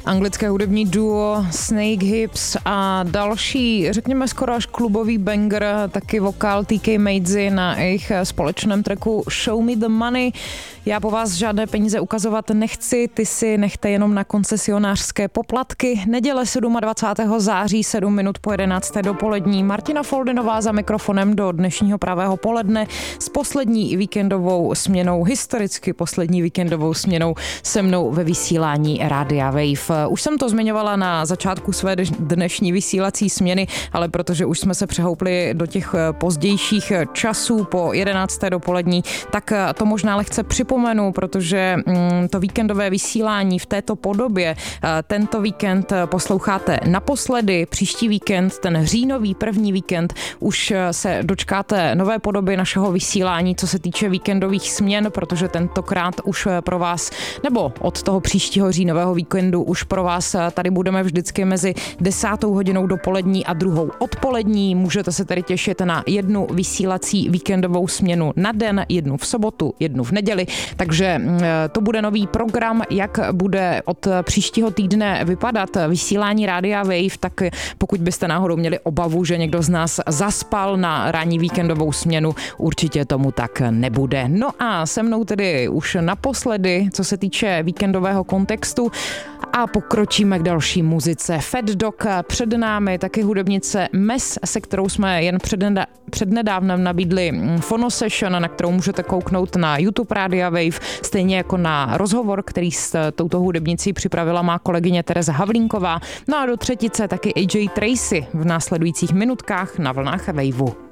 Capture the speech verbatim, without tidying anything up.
Anglické hudební duo Snake Hips a další, řekněme skoro až klubový banger, taky vokál T K Madesy na jejich společném tracku Show Me the Money. Já po vás žádné peníze ukazovat nechci, ty si nechte jenom na koncesionářské poplatky. Neděle dvacátého sedmého září, sedm minut po jedenácté dopolední. Martina Foldinová za mikrofonem do dnešního pravého poledne s poslední víkendovou směnou, historicky poslední víkendovou směnou se mnou ve vysílání Rádia Wave. Už jsem to zmiňovala na začátku své dnešní vysílací směny, ale protože už jsme se přehoupli do těch pozdějších časů po jedenácté dopolední, tak to možná lehce připomenu, protože to víkendové vysílání v této podobě tento víkend posloucháte naposledy. Příští víkend, ten říjnový první víkend, už se dočkáte nové podoby našeho vysílání, co se týče víkendových směn, protože tentokrát už pro vás, nebo od toho příštího říjnového víkendu už pro vás tady budeme vždycky mezi desátou hodinou dopolední a druhou odpolední. Můžete se tedy těšit na jednu vysílací víkendovou směnu na den, jednu v sobotu, jednu v neděli. Takže to bude nový program, jak bude od příštího týdne vypadat vysílání Rádia Wave, tak pokud byste náhodou měli obavu, že někdo z nás zaspal na ranní víkendovou směnu, určitě tomu tak nebude. No a se mnou tedy už naposledy, co se týče víkendového kontextu, a pokročíme k další muzice. Fat Dog před námi, taky hudebnice Mes, se kterou jsme jen předneda- přednedávnem nabídli Phono Session, na kterou můžete kouknout na YouTube Rádia Wave, stejně jako na rozhovor, který s touto hudebnicí připravila má kolegyně Tereza Havlínková. No a do třetice taky A J Tracey v následujících minutkách na vlnách Waveu.